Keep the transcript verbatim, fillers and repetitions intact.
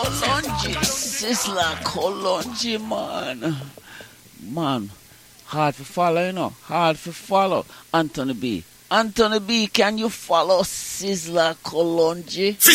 Kolonji, Sizzla Kolonji, man. Man, hard to follow, you know. Hard to follow. Anthony B. Anthony B, can you follow Sizzla Kolonji?